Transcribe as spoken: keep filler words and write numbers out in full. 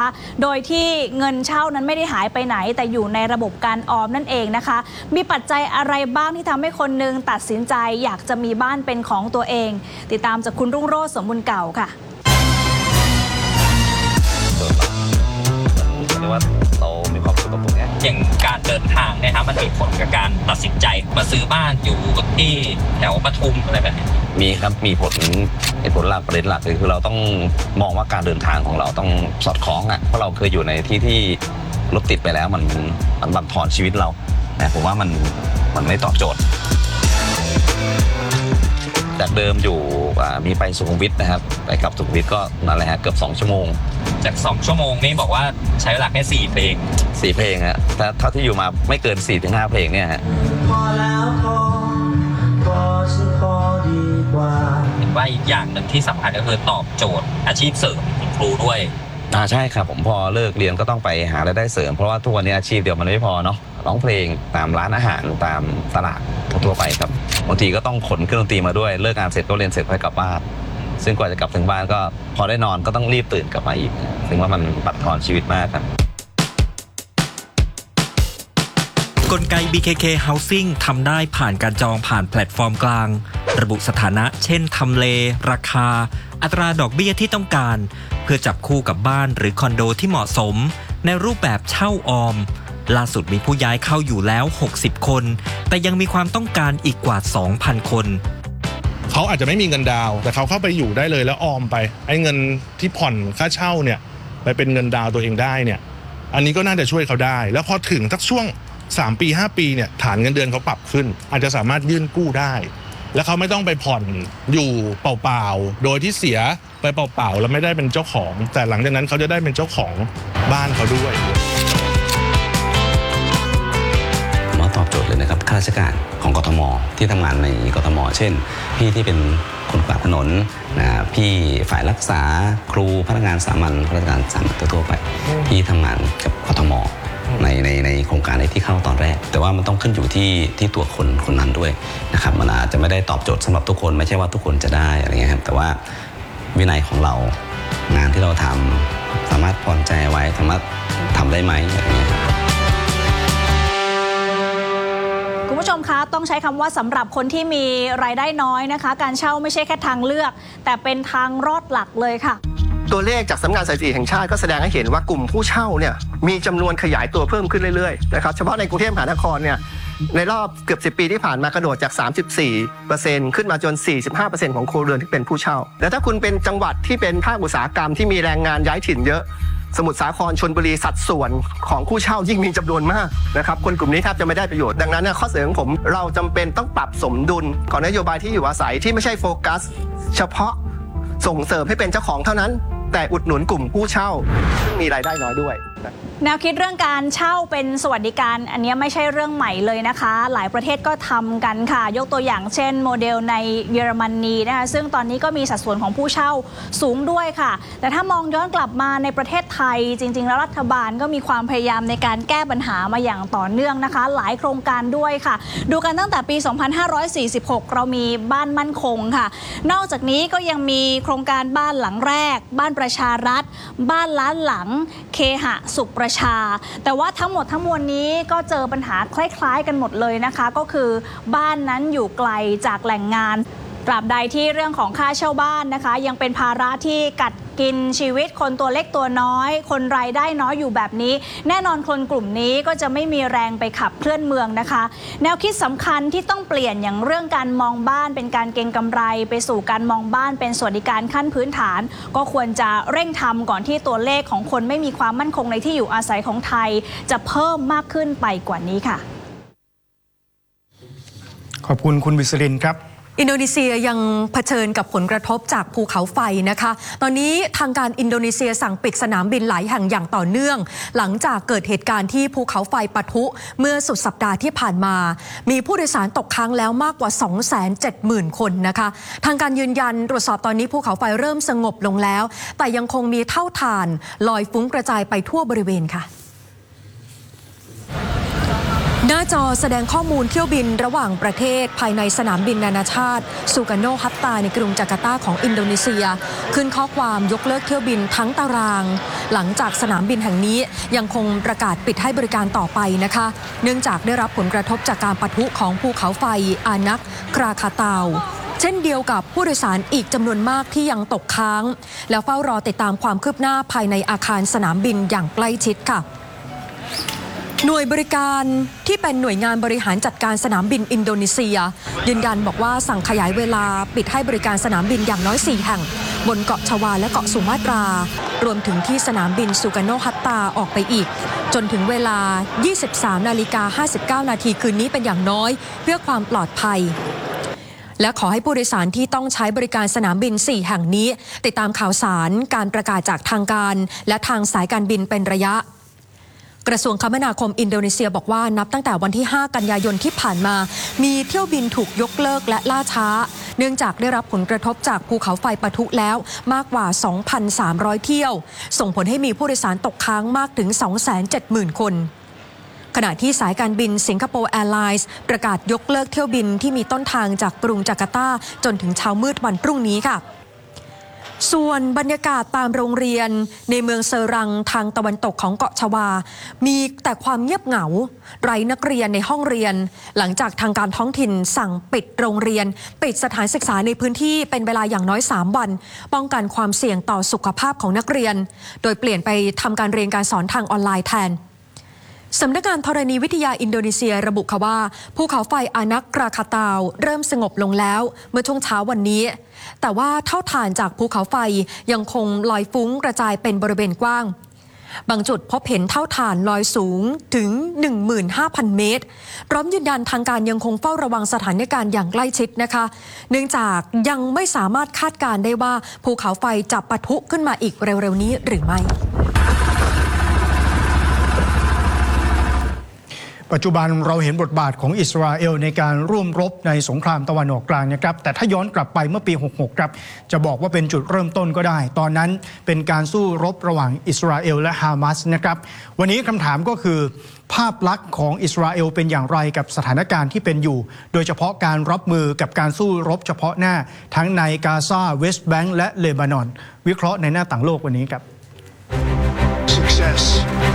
โดยที่เงินเช่านั้นไม่ได้หายไปไหนแต่อยู่ในระบบการออมนั่นเองนะคะมีปัจจัยอะไรบ้างที่ทำให้คนนึงตัดสินใจอยากจะมีบ้านเป็นของตัวเองติดตามจากคุณรุ่งโรจน์สมบูรณ์เก่าค่ะเรียกว่าเรามีความสุขกับตรงนี้อย่างการเดินทางเนี่ยครับมันมีผลกับการตัดสินใจมาซื้อบ้านอยู่ที่แถวปทุมอะไรแบบนี้มีครับมีผลเหตุผลหลักประเด็นหลักคือเราต้องมองว่าการเดินทางของเราต้องสอดคล้องอ่ะเพราะเราเคยอยู่ในที่ที่รถติดไปแล้วมันมันบั่นทอนชีวิตเราแต่ผมว่ามันมันไม่ตอบโจทย์จากเดิมอยู่มีไปสุขุมวิทนะครับไปกลับสุขุมวิทก็นั่นแหละฮะเกือบสองชั่วโมงจากสองชั่วโมงนี่บอกว่าใช้เวลาแค่สี่เพลงสี่เพลงฮะถ้าเท่าที่อยู่มาไม่เกิน สี่ถึงห้า เพลงเนี่ยฮะพอแล้วพอพอฉันพอดีกว่าเห็นว่าอีกอย่างหนึ่งที่สำคัญก็คือตอบโจทย์อาชีพเสริมคุณครูด้วยอ่าใช่ครับผมพอเลิกเรียนก็ต้องไปหารายได้เสริมเพราะว่าทุกวันนี้อาชีพเดียวมันไม่พอเนาะร้องเพลงตามร้านอาหารตามตลาดทั่วไปครับบางทีก็ต้องขนเครื่องดนตรีมาด้วยเลิกงานเสร็จก็เรียนเสร็จไปกลับบ้านซึ่งกว่าจะกลับถึงบ้านก็พอได้นอนก็ต้องรีบตื่นกลับมาอีกซึ่งว่ามันบั่นทอนชีวิตมากครับกลไก บี เค เค Housing ทำได้ผ่านการจองผ่านแพลตฟอร์มกลางระบุสถานะเช่นทำเลราคาอัตราดอกเบี้ยที่ต้องการเพื่อจับคู่กับบ้านหรือคอนโดที่เหมาะสมในรูปแบบเช่าออมล่าสุดมีผู้ย้ายเข้าอยู่แล้วหกสิบคนแต่ยังมีความต้องการอีกกว่า สองพัน คนเขาอาจจะไม่มีเงินดาวแต่เขาเข้าไปอยู่ได้เลยแล้วออมไปไอ้เงินที่ผ่อนค่าเช่าเนี่ยไปเป็นเงินดาวตัวเองได้เนี่ยอันนี้ก็น่าจะช่วยเขาได้แล้วพอถึงสักช่วงสามปีห้าปีเนี่ยฐานเงินเดือนเขาปรับขึ้นอาจจะสามารถยื่นกู้ได้แล้วเขาไม่ต้องไปผ่อนอยู่เปล่าๆโดยที่เสียไปเปล่าๆแล้วไม่ได้เป็นเจ้าของแต่หลังจากนั้นเขาจะได้เป็นเจ้าของบ้านเขาด้วยตอบโจทย์เลยนะครับข้าราชการของกทมที่ทำงานในกทมเช่นพี่ที่เป็นคนกวาดถนนนะพี่ฝ่ายรักษาครูพนักงานสามัญพนักงานสามัญทั่วไปพี่ทำงานกับกทมในในในโครงการที่เข้าตอนแรกแต่ว่ามันต้องขึ้นอยู่ที่ที่ตัวคนคนนั้นด้วยนะครับมันอาจจะไม่ได้ตอบโจทย์สำหรับทุกคนไม่ใช่ว่าทุกคนจะได้อะไรเงี้ยครับแต่ว่าวินัยของเรางานที่เราทำสามารถผ่อนใจไว้สามารถทำได้ไหมอะไรเงี้ยคุณผู้ชมคะต้องใช้คำว่าสำหรับคนที่มีรายได้น้อยนะคะการเช่าไม่ใช่แค่ทางเลือกแต่เป็นทางรอดหลักเลยค่ะตัวเลขจากสำนักงานสถิติแห่งชาติก็แสดงให้เห็นว่ากลุ่มผู้เช่าเนี่ยมีจำนวนขยายตัวเพิ่มขึ้นเรื่อยๆนะครับเฉพาะในกรุงเทพมหานครเนี่ยในรอบเกือบสิบปีที่ผ่านมากระโดดจาก สามสิบสี่เปอร์เซ็นต์ ขึ้นมาจน สี่สิบห้าเปอร์เซ็นต์ ของครัวเรือนที่เป็นผู้เช่าแล้วถ้าคุณเป็นจังหวัดที่เป็นภาคอุตสาหกรรมที่มีแรงงานย้ายถิ่นเยอะสมุทรสาครชลบุรีสัดส่วนของผู้เช่ายิ่งมีจำนวนมากนะครับคนกลุ่มนี้แทบจะไม่ได้ประโยชน์ดังนั้นข้อเสนอของผมเราจำเป็นต้องปรับสมดุลของนโยบายที่อยู่อาศัยที่ไม่ใช่โฟกัสเฉพาะส่งเสริมให้เป็นเจ้าของเท่านั้นแต่อุดหนุนกลุ่มผู้เช่าซึ่งมีรายได้น้อยด้วยแนวคิดเรื่องการเช่าเป็นสวัสดิการอันนี้ไม่ใช่เรื่องใหม่เลยนะคะหลายประเทศก็ทำกันค่ะยกตัวอย่างเช่นโมเดลในเยอรมนีนะคะซึ่งตอนนี้ก็มีสัดส่วนของผู้เช่าสูงด้วยค่ะแต่ถ้ามองย้อนกลับมาในประเทศไทยจริงๆแล้วรัฐบาลก็มีความพยายามในการแก้ปัญหามาอย่างต่อเนื่องนะคะหลายโครงการด้วยค่ะดูกันตั้งแต่ปีสองพันห้าร้อยสี่สิบหกเรามีบ้านมั่นคงค่ะนอกจากนี้ก็ยังมีโครงการบ้านหลังแรกบ้านประชารัฐบ้านล้านหลังเคหะสุขประชาแต่ว่าทั้งหมดทั้งมวลนี้ก็เจอปัญหาคล้ายๆกันหมดเลยนะคะก็คือบ้านนั้นอยู่ไกลจากแหล่งงานตราบใดที่เรื่องของค่าเช่าบ้านนะคะยังเป็นภาระที่กัดกินชีวิตคนตัวเล็กตัวน้อยคนรายได้น้อยอยู่แบบนี้แน่นอนคนกลุ่มนี้ก็จะไม่มีแรงไปขับเคลื่อนเมืองนะคะแนวคิดสำคัญที่ต้องเปลี่ยนอย่างเรื่องการมองบ้านเป็นการเก็งกำไรไปสู่การมองบ้านเป็นสวัสดิการขั้นพื้นฐานก็ควรจะเร่งทำก่อนที่ตัวเลขของคนไม่มีความมั่นคงในที่อยู่อาศัยของไทยจะเพิ่มมากขึ้นไปกว่านี้ค่ะขอบคุณคุณวิศรินครับอินโดนีเซียยังเผชิญกับผลกระทบจากภูเขาไฟนะคะตอนนี้ทางการอินโดนีเซียสั่งปิดสนามบินหลายแห่งอย่างต่อเนื่องหลังจากเกิดเหตุการณ์ที่ภูเขาไฟปะทุเมื่อสุดสัปดาห์ที่ผ่านมามีผู้โดยสารตกค้างแล้วมากกว่า สองแสนเจ็ดหมื่น คนนะคะทางการยืนยันตรวจสอบตอนนี้ภูเขาไฟเริ่มสงบลงแล้วแต่ยังคงมีเท่าฐานลอยฟุ้งกระจายไปทั่วบริเวณค่ะหน้าจอแสดงข้อมูลเที่ยวบินระหว่างประเทศภายในสนามบินนานาชาติซูการโนฮัตตาในกรุงจาการ์ตาของอินโดนีเซียขึ้นข้อความยกเลิกเที่ยวบินทั้งตารางหลังจากสนามบินแห่งนี้ยังคงประกาศปิดให้บริการต่อไปนะคะเนื่องจากได้รับผลกระทบจากการปะทุของภูเขาไฟอานักคราคาตาวเช่นเดียวกับผู้โดยสารอีกจำนวนมากที่ยังตกค้างแล้วเฝ้ารอติดตามความคืบหน้าภายในอาคารสนามบินอย่างใกล้ชิดค่ะหน่วยบริการที่เป็นหน่วยงานบริหารจัดการสนามบินอินโดนีเซียยืนยันบอกว่าสั่งขยายเวลาปิดให้บริการสนามบินอย่างน้อยสี่แห่งบนเกาะชวาและเกาะสุมาตรารวมถึงที่สนามบินซูการโนฮัตตาออกไปอีกจนถึงเวลา ยี่สิบสามนาฬิกาห้าสิบเก้านาทีคืนนี้เป็นอย่างน้อยเพื่อความปลอดภัยและขอให้ผู้โดยสารที่ต้องใช้บริการสนามบินสี่แห่งนี้ติดตามข่าวสารการประกาศจากทางการและทางสายการบินเป็นระยะกระทรวงคมนาคมอินโดนีเซียบอกว่านับตั้งแต่วันที่ห้ากันยายนที่ผ่านมามีเที่ยวบินถูกยกเลิกและล่าช้าเนื่องจากได้รับผลกระทบจากภูเขาไฟปะทุแล้วมากกว่า สองพันสามร้อย เที่ยวส่งผลให้มีผู้โดยสารตกค้างมากถึง สองแสนเจ็ดหมื่น คนขณะที่สายการบินสิงคโปร์แอร์ไลน์ประกาศยกเลิกเที่ยวบินที่มีต้นทางจากกรุงจาการ์ตาจนถึงเช้ามืดวันพรุ่งนี้ค่ะส่วนบรรยากาศตามโรงเรียนในเมืองเซอรังทางตะวันตกของเกาะชวามีแต่ความเงียบเหงาไร้นักเรียนในห้องเรียนหลังจากทางการท้องถิ่นสั่งปิดโรงเรียนปิดสถานศึกษาในพื้นที่เป็นเวลาอย่างน้อยสามวันป้องกันความเสี่ยงต่อสุขภาพของนักเรียนโดยเปลี่ยนไปทำการเรียนการสอนทางออนไลน์แทนสำนักงานธรณีวิทยาอินโดนีเซียระบุค่ะว่าภูเขาไฟอานักกราคาตาวเริ่มสงบลงแล้วเมื่อช่วงเช้าวันนี้แต่ว่าเท่าฐานจากภูเขาไฟยังคงลอยฟุ้งกระจายเป็นบริเวณกว้างบางจุดพบเห็นเท่าฐานลอยสูงถึง หนึ่งหมื่นห้าพัน เมตรพร้อมยืนยันทางการยังคงเฝ้าระวังสถานการณ์อย่างใกล้ชิดนะคะเนื่องจากยังไม่สามารถคาดการณ์ได้ว่าภูเขาไฟจะปะทุขึ้นมาอีกเร็วๆนี้หรือไม่ปัจจุบันเราเห็นบทบาทของอิสราเอลในการร่วมรบในสงครามตะวันออกกลางนะครับแต่ถ้าย้อนกลับไปเมื่อปีหกหกครับจะบอกว่าเป็นจุดเริ่มต้นก็ได้ตอนนั้นเป็นการสู้รบระหว่างอิสราเอลและฮามาสนะครับวันนี้คำถามก็คือภาพลักษณ์ของอิสราเอลเป็นอย่างไรกับสถานการณ์ที่เป็นอยู่โดยเฉพาะการรับมือกับการสู้รบเฉพาะหน้าทั้งในกาซาเวสต์แบงก์และเลบานอนวิเคราะห์ในหน้าต่างโลกวันนี้ครับ Success